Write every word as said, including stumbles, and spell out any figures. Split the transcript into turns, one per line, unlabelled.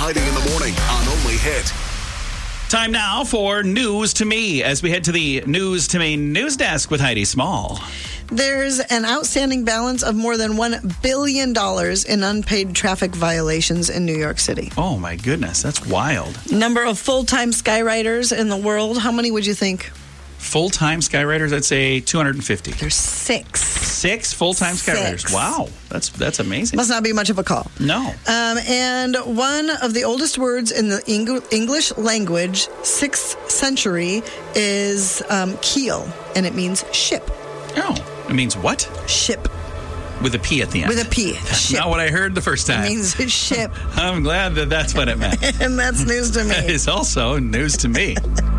Heidi in the morning on Only Hit.
Time now for News to Me as we head to the News to Me news desk with Heidi Small.
There's an outstanding balance of more than one billion dollars in unpaid traffic violations in New York City.
Oh, my goodness. That's wild.
Number of full-time skywriters in the world, how many would you think?
Full-time skywriters, I'd say two hundred fifty.
There's six.
Six full-time
Six.
skywriters. Wow. That's that's amazing.
Must not be much of a call.
No.
Um, and one of the oldest words in the Eng- English language, sixth century, is um, keel, and it means ship.
Oh, it means what?
Ship.
With a P at the end.
With a P.
That's
Ship.
not what I heard the first time.
It means ship.
I'm glad that that's what it meant.
And that's news to me.
That is also news to me.